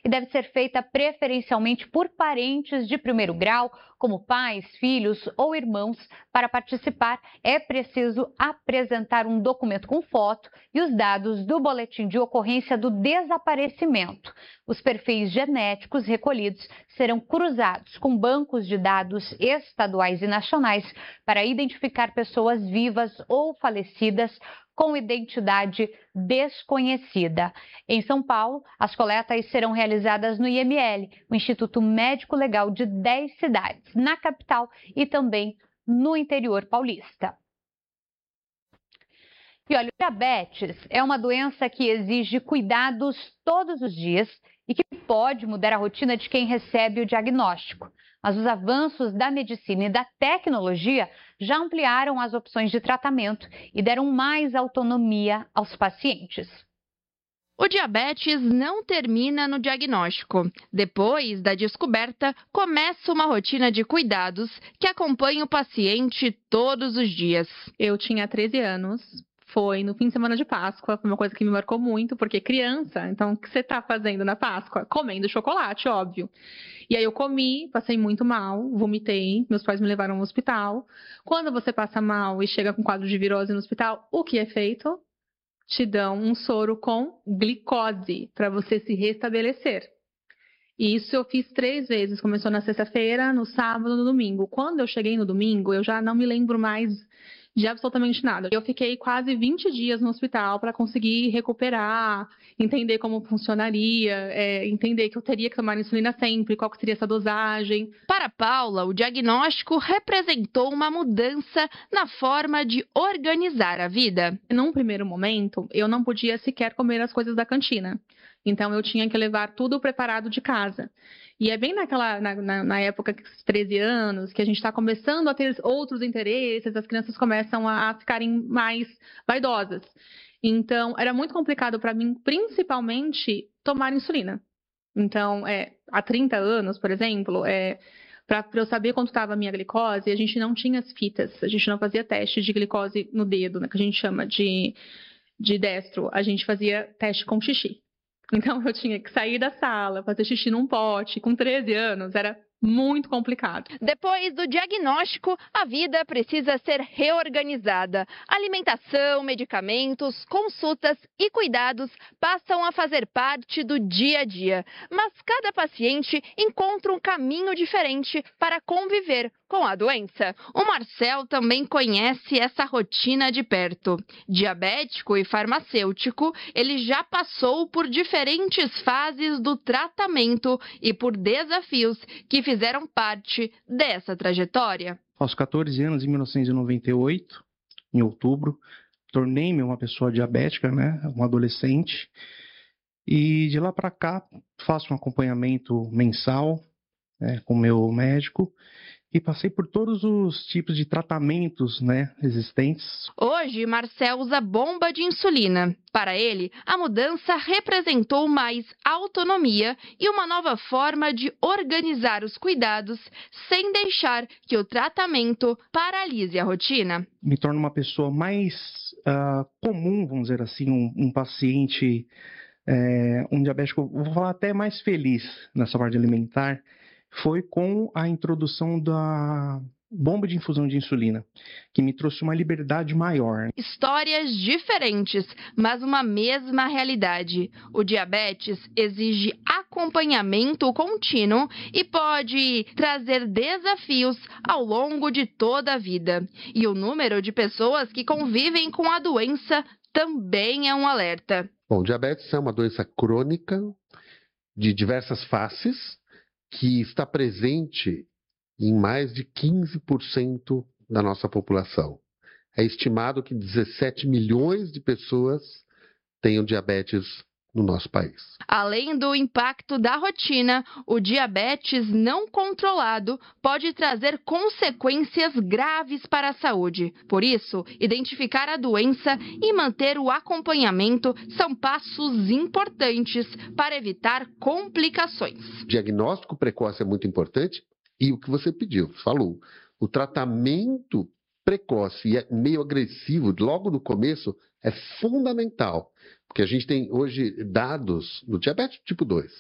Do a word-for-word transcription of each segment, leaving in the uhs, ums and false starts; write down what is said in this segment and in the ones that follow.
e deve ser feita preferencialmente por parentes de primeiro grau, como pais, filhos ou irmãos. Para participar, é preciso apresentar um documento com foto e os dados do boletim de ocorrência do desaparecimento. Os perfis genéticos recolhidos serão cruzados com bancos de dados estaduais e nacionais para identificar pessoas vivas ou falecidas com identidade desconhecida. Em São Paulo, as coletas serão realizadas no I M L, o Instituto Médico Legal de dez cidades, na capital e também no interior paulista. E olha, o diabetes é uma doença que exige cuidados todos os dias e que pode mudar a rotina de quem recebe o diagnóstico. Mas os avanços da medicina e da tecnologia já ampliaram as opções de tratamento e deram mais autonomia aos pacientes. O diabetes não termina no diagnóstico. Depois da descoberta, começa uma rotina de cuidados que acompanha o paciente todos os dias. Eu tinha treze anos. Foi no fim de semana de Páscoa, foi uma coisa que me marcou muito, porque criança, então o que você está fazendo na Páscoa? Comendo chocolate, óbvio. E aí eu comi, passei muito mal, vomitei, meus pais me levaram ao hospital. Quando você passa mal e chega com quadro de virose no hospital, o que é feito? Te dão um soro com glicose, para você se restabelecer. E isso eu fiz três vezes, começou na sexta-feira, no sábado e no domingo. Quando eu cheguei no domingo, eu já não me lembro mais de absolutamente nada. Eu fiquei quase vinte dias no hospital para conseguir recuperar, entender como funcionaria, é, entender que eu teria que tomar insulina sempre, qual que seria essa dosagem. Para Paula, o diagnóstico representou uma mudança na forma de organizar a vida. Num primeiro momento, eu não podia sequer comer as coisas da cantina. Então, eu tinha que levar tudo preparado de casa. E é bem naquela, na, na, na época, treze anos, que a gente está começando a ter outros interesses, as crianças começam a, a ficarem mais vaidosas. Então, era muito complicado para mim, principalmente, tomar insulina. Então, é, há trinta anos, por exemplo, é, para eu saber quanto estava a minha glicose, a gente não tinha as fitas, a gente não fazia teste de glicose no dedo, né, que a gente chama de, de destro, a gente fazia teste com xixi. Então, eu tinha que sair da sala, fazer xixi num pote. Com treze anos, era muito complicado. Depois do diagnóstico, a vida precisa ser reorganizada. Alimentação, medicamentos, consultas e cuidados passam a fazer parte do dia a dia. Mas cada paciente encontra um caminho diferente para conviver com a doença. O Marcel também conhece essa rotina de perto. Diabético e farmacêutico, ele já passou por diferentes fases do tratamento e por desafios que fizeram parte dessa trajetória. Aos quatorze anos, em mil novecentos e noventa e oito, em outubro, tornei-me uma pessoa diabética, né, um adolescente, e de lá para cá faço um acompanhamento mensal, né, com o meu médico, e passei por todos os tipos de tratamentos, né, existentes. Hoje, Marcel usa bomba de insulina. Para ele, a mudança representou mais autonomia e uma nova forma de organizar os cuidados sem deixar que o tratamento paralise a rotina. Me torno uma pessoa mais uh, comum, vamos dizer assim, um, um paciente, é, um diabético, vou falar até mais feliz nessa parte alimentar, foi com a introdução da bomba de infusão de insulina, que me trouxe uma liberdade maior. Histórias diferentes, mas uma mesma realidade. O diabetes exige acompanhamento contínuo e pode trazer desafios ao longo de toda a vida. E o número de pessoas que convivem com a doença também é um alerta. Bom, diabetes é uma doença crônica de diversas faces, que está presente em mais de quinze por cento da nossa população. É estimado que dezessete milhões de pessoas tenham diabetes no nosso país. Além do impacto da rotina, o diabetes não controlado pode trazer consequências graves para a saúde. Por isso, identificar a doença e manter o acompanhamento são passos importantes para evitar complicações. O diagnóstico precoce é muito importante e o que você pediu, falou, o tratamento precoce e meio agressivo logo no começo é fundamental. Porque a gente tem hoje dados do diabetes tipo dois,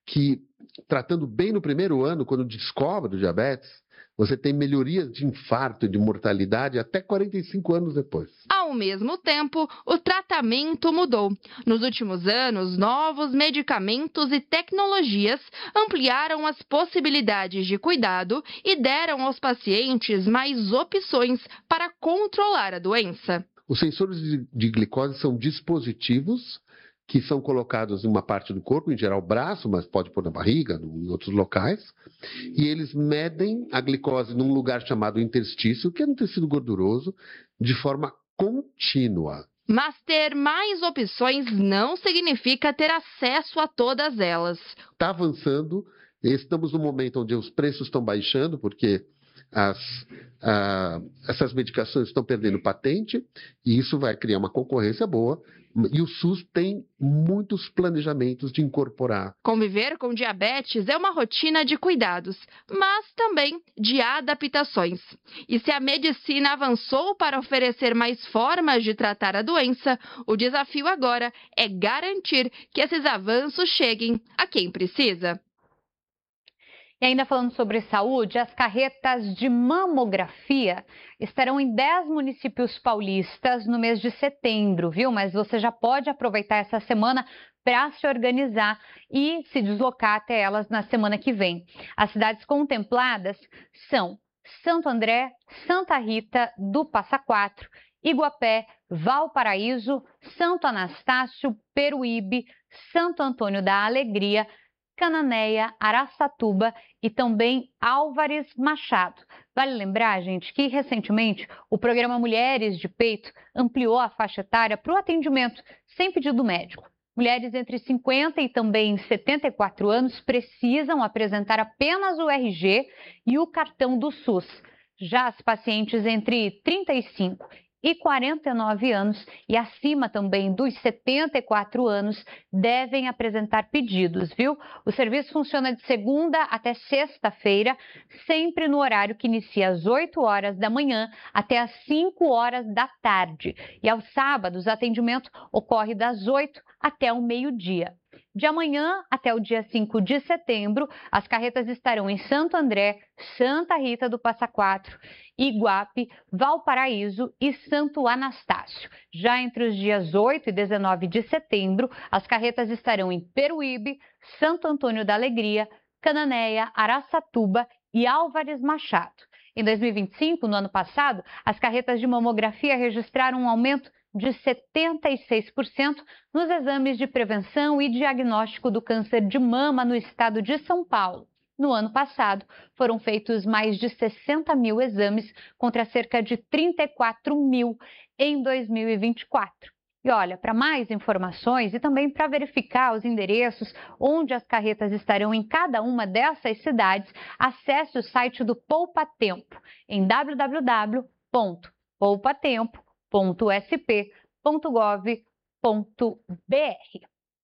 que, tratando bem no primeiro ano, quando descobre o diabetes, você tem melhorias de infarto e de mortalidade até quarenta e cinco anos depois. Ao mesmo tempo, o tratamento mudou. Nos últimos anos, novos medicamentos e tecnologias ampliaram as possibilidades de cuidado e deram aos pacientes mais opções para controlar a doença. Os sensores de, de glicose são dispositivos que são colocados em uma parte do corpo, em geral o braço, mas pode pôr na barriga, em outros locais, e eles medem a glicose num lugar chamado interstício, que é um tecido gorduroso, de forma contínua. Mas ter mais opções não significa ter acesso a todas elas. Está avançando, estamos no momento onde os preços estão baixando, porque As, ah, essas medicações estão perdendo patente e isso vai criar uma concorrência boa. E o SUS tem muitos planejamentos de incorporar. Conviver com diabetes é uma rotina de cuidados, mas também de adaptações. E se a medicina avançou para oferecer mais formas de tratar a doença, o desafio agora é garantir que esses avanços cheguem a quem precisa. E ainda falando sobre saúde, as carretas de mamografia estarão em dez municípios paulistas no mês de setembro, viu? Mas você já pode aproveitar essa semana para se organizar e se deslocar até elas na semana que vem. As cidades contempladas são Santo André, Santa Rita do Passa Quatro, Iguapé, Valparaíso, Santo Anastácio, Peruíbe, Santo Antônio da Alegria, Cananéia, Araçatuba e também Álvares Machado. Vale lembrar, gente, que recentemente o programa Mulheres de Peito ampliou a faixa etária para o atendimento sem pedido médico. Mulheres entre cinquenta e também setenta e quatro anos precisam apresentar apenas o R G e o cartão do SUS. Já as pacientes entre trinta e cinco e quarenta e nove anos e acima também dos setenta e quatro anos devem apresentar pedidos, viu? O serviço funciona de segunda até sexta-feira, sempre no horário que inicia às oito horas da manhã até às cinco horas da tarde. E aos sábados, o atendimento ocorre das oito até o meio-dia. De amanhã até o dia cinco de setembro, as carretas estarão em Santo André, Santa Rita do Passa Quatro, Iguape, Valparaíso e Santo Anastácio. Já entre os dias oito e dezenove de setembro, as carretas estarão em Peruíbe, Santo Antônio da Alegria, Cananéia, Araçatuba e Álvares Machado. Em dois mil e vinte e cinco, no ano passado, as carretas de mamografia registraram um aumento de setenta e seis por cento nos exames de prevenção e diagnóstico do câncer de mama no estado de São Paulo. No ano passado, foram feitos mais de sessenta mil exames contra cerca de trinta e quatro mil em dois mil e vinte e quatro. E olha, para mais informações e também para verificar os endereços onde as carretas estarão em cada uma dessas cidades, acesse o site do Poupa Tempo em w w w ponto poupa tempo ponto s p ponto gov ponto b r.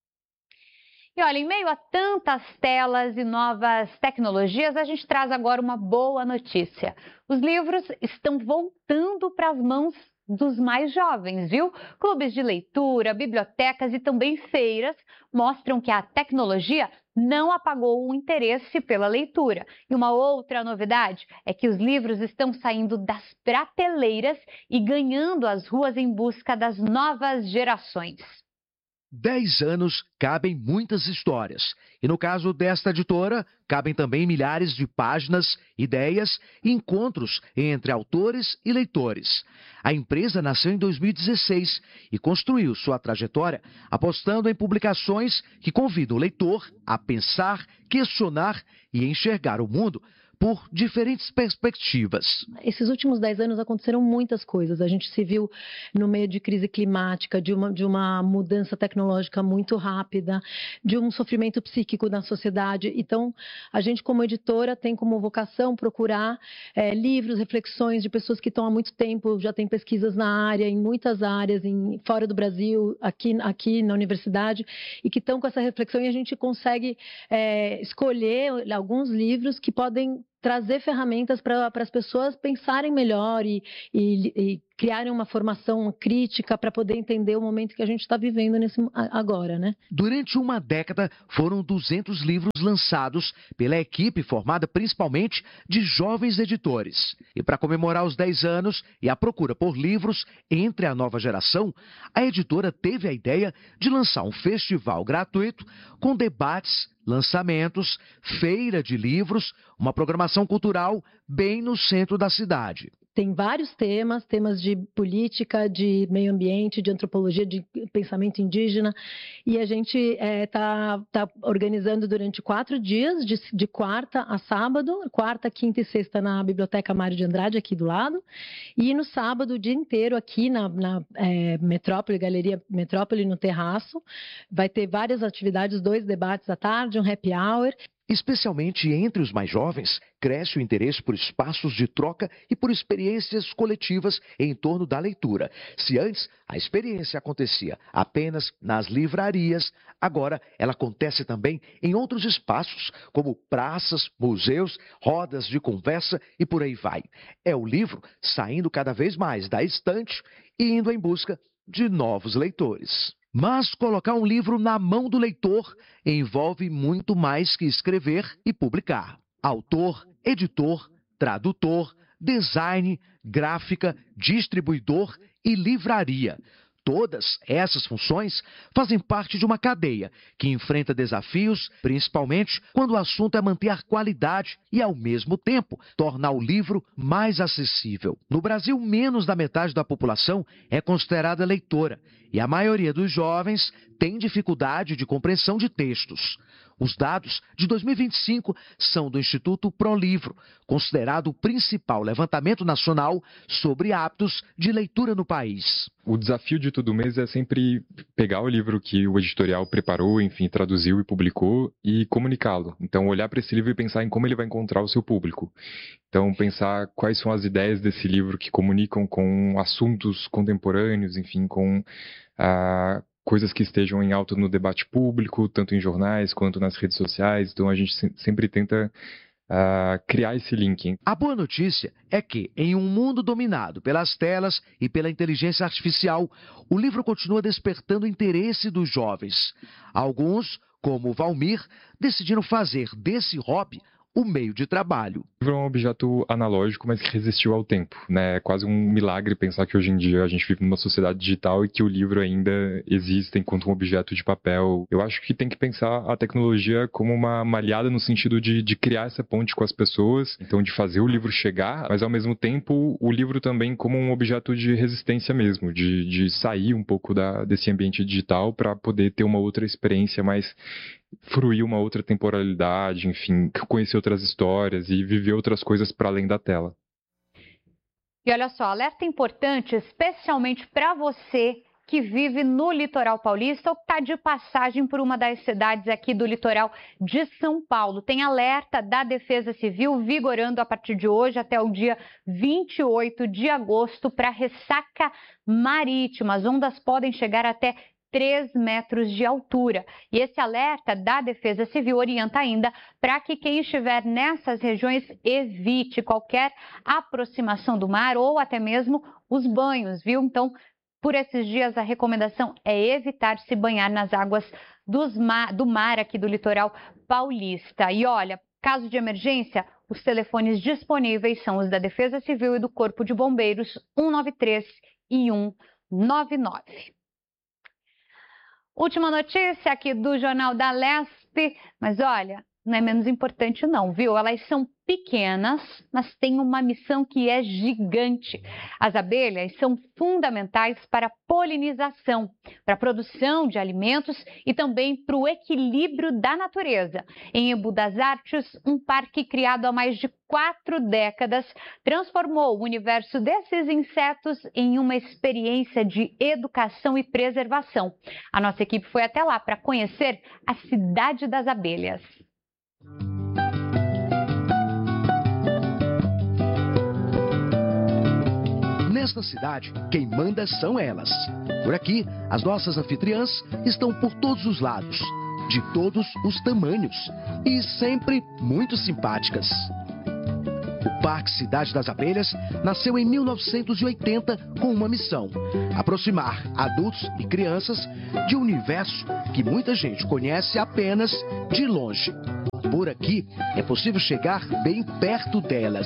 E olha, em meio a tantas telas e novas tecnologias, a gente traz agora uma boa notícia. Os livros estão voltando para as mãos dos mais jovens, viu? Clubes de leitura, bibliotecas e também feiras mostram que a tecnologia não apagou o interesse pela leitura. E uma outra novidade é que os livros estão saindo das prateleiras e ganhando as ruas em busca das novas gerações. Dez anos cabem muitas histórias. E no caso desta editora, cabem também milhares de páginas, ideias e encontros entre autores e leitores. A empresa nasceu em dois mil e dezesseis e construiu sua trajetória apostando em publicações que convidam o leitor a pensar, questionar e enxergar o mundo por diferentes perspectivas. Esses últimos dez anos aconteceram muitas coisas. A gente se viu no meio de crise climática, de uma, de uma mudança tecnológica muito rápida, de um sofrimento psíquico na sociedade. Então, a gente como editora tem como vocação procurar é, livros, reflexões de pessoas que estão há muito tempo, já têm pesquisas na área, em muitas áreas, em, fora do Brasil, aqui, aqui na universidade, e que estão com essa reflexão e a gente consegue é, escolher alguns livros que podem trazer ferramentas para as pessoas pensarem melhor e, e, e criarem uma formação crítica para poder entender o momento que a gente está vivendo nesse, agora, né? Durante uma década, foram duzentos livros lançados pela equipe formada principalmente de jovens editores. E para comemorar os dez anos e a procura por livros entre a nova geração, a editora teve a ideia de lançar um festival gratuito com debates, lançamentos, feira de livros, uma programação cultural bem no centro da cidade. Tem vários temas, temas de política, de meio ambiente, de antropologia, de pensamento indígena, e a gente está é, tá organizando durante quatro dias, de, de quarta a sábado, quarta, quinta e sexta na Biblioteca Mário de Andrade, aqui do lado, e no sábado o dia inteiro aqui na, na é, Metrópole, Galeria Metrópole, no terraço. Vai ter várias atividades, dois debates à tarde, um happy hour. Especialmente entre os mais jovens, cresce o interesse por espaços de troca e por experiências coletivas em torno da leitura. Se antes a experiência acontecia apenas nas livrarias, agora ela acontece também em outros espaços, como praças, museus, rodas de conversa e por aí vai. É o livro saindo cada vez mais da estante e indo em busca de novos leitores. Mas colocar um livro na mão do leitor envolve muito mais que escrever e publicar. Autor, editor, tradutor, design, gráfica, distribuidor e livraria. Todas essas funções fazem parte de uma cadeia que enfrenta desafios, principalmente quando o assunto é manter a qualidade e, ao mesmo tempo, tornar o livro mais acessível. No Brasil, menos da metade da população é considerada leitora e a maioria dos jovens tem dificuldade de compreensão de textos. Os dados de dois mil e vinte e cinco são do Instituto ProLivro, considerado o principal levantamento nacional sobre hábitos de leitura no país. O desafio de todo mês é sempre pegar o livro que o editorial preparou, enfim, traduziu e publicou e comunicá-lo. Então, olhar para esse livro e pensar em como ele vai encontrar o seu público. Então, pensar quais são as ideias desse livro que comunicam com assuntos contemporâneos, enfim, com a... coisas que estejam em alta no debate público, tanto em jornais quanto nas redes sociais. Então a gente sempre tenta uh, criar esse link. A boa notícia é que, em um mundo dominado pelas telas e pela inteligência artificial, o livro continua despertando o interesse dos jovens. Alguns, como o Valmir, decidiram fazer desse hobby o meio de trabalho. O livro é um objeto analógico, mas que resistiu ao tempo, né? É quase um milagre pensar que hoje em dia a gente vive numa sociedade digital e que o livro ainda existe enquanto um objeto de papel. Eu acho que tem que pensar a tecnologia como uma, uma aliada no sentido de, de criar essa ponte com as pessoas, então de fazer o livro chegar, mas ao mesmo tempo o livro também como um objeto de resistência mesmo, de, de sair um pouco da, desse ambiente digital para poder ter uma outra experiência mais fruir uma outra temporalidade, enfim, conhecer outras histórias e viver outras coisas para além da tela. E olha só, alerta importante, especialmente para você que vive no litoral paulista ou que está de passagem por uma das cidades aqui do litoral de São Paulo. Tem alerta da Defesa Civil vigorando a partir de hoje até o dia vinte e oito de agosto para ressaca marítima. As ondas podem chegar até três metros de altura. E esse alerta da Defesa Civil orienta ainda para que quem estiver nessas regiões evite qualquer aproximação do mar ou até mesmo os banhos, viu? Então, por esses dias, a recomendação é evitar se banhar nas águas dos mar, do mar aqui do litoral paulista. E olha, caso de emergência, os telefones disponíveis são os da Defesa Civil e do Corpo de Bombeiros um nove três e um nove nove. Última notícia aqui do Jornal da Lespe, mas olha, não é menos importante não, viu? Elas são pequenas, mas têm uma missão que é gigante. As abelhas são fundamentais para a polinização, para a produção de alimentos e também para o equilíbrio da natureza. Em Embu das Artes, um parque criado há mais de quatro décadas transformou o universo desses insetos em uma experiência de educação e preservação. A nossa equipe foi até lá para conhecer a Cidade das Abelhas. Nesta cidade, quem manda são elas. Por aqui, as nossas anfitriãs estão por todos os lados, de todos os tamanhos e sempre muito simpáticas. O Parque Cidade das Abelhas nasceu em mil novecentos e oitenta com uma missão: aproximar adultos e crianças de um universo que muita gente conhece apenas de longe. Por aqui é possível chegar bem perto delas.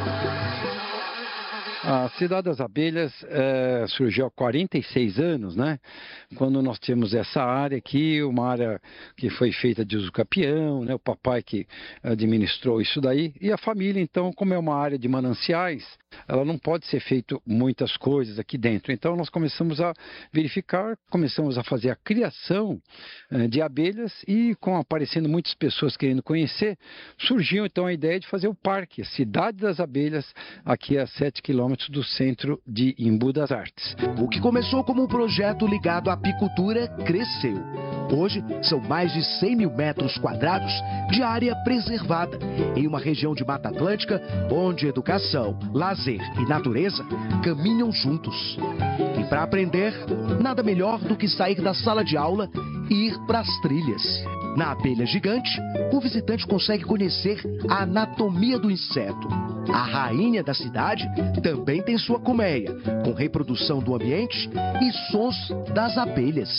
A Cidade das Abelhas é, surgiu há quarenta e seis anos, né? Quando nós temos essa área aqui, uma área que foi feita de uso capião, né? O papai que administrou isso daí. E a família, então, como é uma área de mananciais, ela não pode ser feito muitas coisas aqui dentro. Então, nós começamos a verificar, começamos a fazer a criação é, de abelhas e, com aparecendo muitas pessoas querendo conhecer, surgiu, então, a ideia de fazer o parque, a Cidade das Abelhas, aqui a sete quilômetros do centro de Embu das Artes. O que começou como um projeto ligado à apicultura cresceu. Hoje, são mais de cem mil metros quadrados de área preservada, em uma região de Mata Atlântica, onde educação, lazer e natureza caminham juntos. E para aprender, nada melhor do que sair da sala de aula e ir para as trilhas. Na abelha gigante, o visitante consegue conhecer a anatomia do inseto. A rainha da cidade também tem sua colmeia, com reprodução do ambiente e sons das abelhas.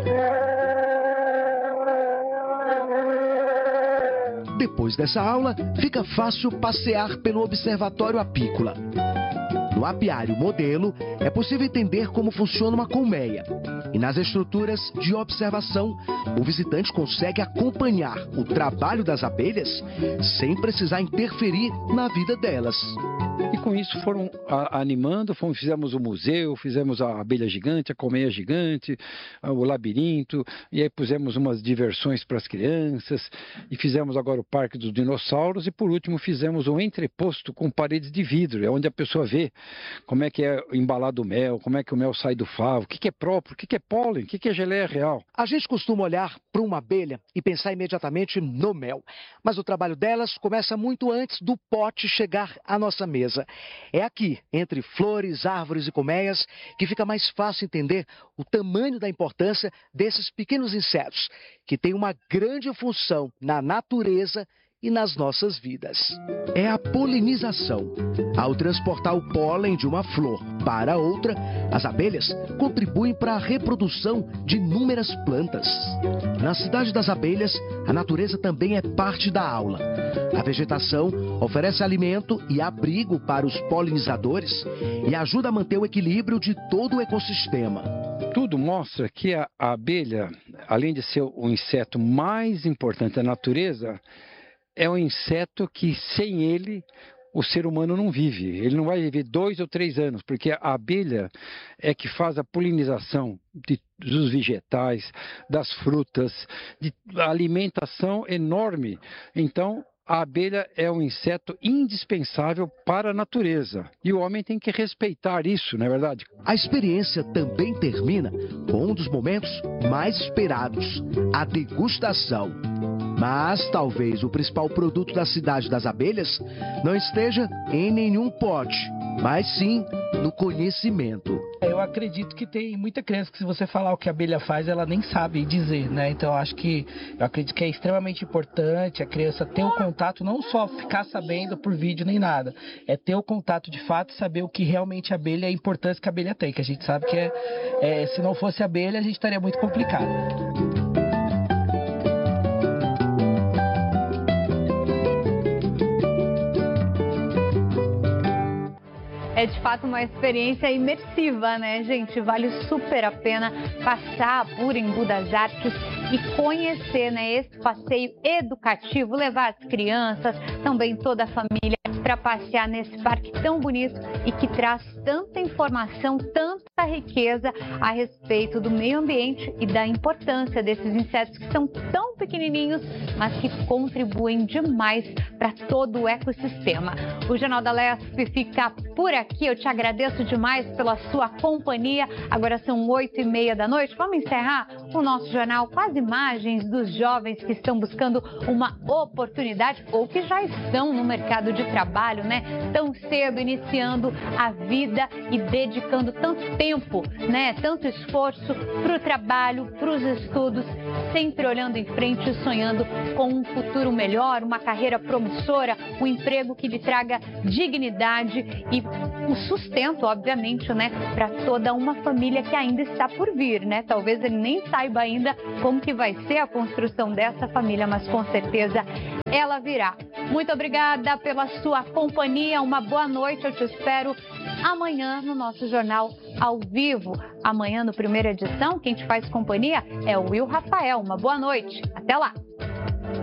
Depois dessa aula, fica fácil passear pelo observatório apícola. No apiário modelo, é possível entender como funciona uma colmeia. E nas estruturas de observação, o visitante consegue acompanhar o trabalho das abelhas sem precisar interferir na vida delas. E com isso foram a, animando, fomos, fizemos o museu, fizemos a abelha gigante, a colmeia gigante, o labirinto, e aí pusemos umas diversões para as crianças, e fizemos agora o Parque dos Dinossauros, e por último fizemos um entreposto com paredes de vidro, é onde a pessoa vê como é que é embalado o mel, como é que o mel sai do favo, o que, que é próprio, o que, que é pólen, o que, que é geleia real. A gente costuma olhar para uma abelha e pensar imediatamente no mel, mas o trabalho delas começa muito antes do pote chegar à nossa mesa. É aqui, entre flores, árvores e colmeias, que fica mais fácil entender o tamanho da importância desses pequenos insetos, que têm uma grande função na natureza e nas nossas vidas. É a polinização. Ao transportar o pólen de uma flor para outra, as abelhas contribuem para a reprodução de inúmeras plantas. Na Cidade das Abelhas, a natureza também é parte da aula. A vegetação oferece alimento e abrigo para os polinizadores e ajuda a manter o equilíbrio de todo o ecossistema. Tudo mostra que a abelha, além de ser o inseto mais importante da natureza, é um inseto que sem ele o ser humano não vive. Ele não vai viver dois ou três anos, porque a abelha é que faz a polinização de, dos vegetais, das frutas, de a alimentação enorme. Então, a abelha é um inseto indispensável para a natureza. E o homem tem que respeitar isso, não é verdade? A experiência também termina com um dos momentos mais esperados, a degustação. Mas talvez o principal produto da Cidade das Abelhas não esteja em nenhum pote, mas sim no conhecimento. Eu acredito que tem muita criança que, se você falar o que a abelha faz, ela nem sabe dizer, né? Então eu acho que eu acredito que é extremamente importante a criança ter o contato, não só ficar sabendo por vídeo nem nada, é ter o contato de fato e saber o que realmente a abelha, a importância que a abelha tem, que a gente sabe que é, é se não fosse a abelha, a gente estaria muito complicado. É de fato uma experiência imersiva, né, gente? Vale super a pena passar por Embu das Artes e conhecer, né, esse passeio educativo, levar as crianças, também toda a família, para passear nesse parque tão bonito e que traz tanta informação, tanta riqueza a respeito do meio ambiente e da importância desses insetos que são tão pequenininhos, mas que contribuem demais para todo o ecossistema. O Jornal da Lesp fica por aqui. Eu te agradeço demais pela sua companhia. Agora são oito e meia da noite. Vamos encerrar o nosso jornal quase as imagens dos jovens que estão buscando uma oportunidade ou que já estão no mercado de trabalho, né? Tão cedo, iniciando a vida e dedicando tanto tempo, né? Tanto esforço para o trabalho, para os estudos, sempre olhando em frente e sonhando com um futuro melhor, uma carreira promissora, um emprego que lhe traga dignidade e o sustento, obviamente, né? Para toda uma família que ainda está por vir, né? Talvez ele nem saiba ainda como que vai ser a construção dessa família, mas com certeza ela virá. Muito obrigada pela sua companhia, uma boa noite, eu te espero amanhã no nosso Jornal ao Vivo. Amanhã, no primeira edição, quem te faz companhia é o Will Rafael. Uma boa noite, até lá!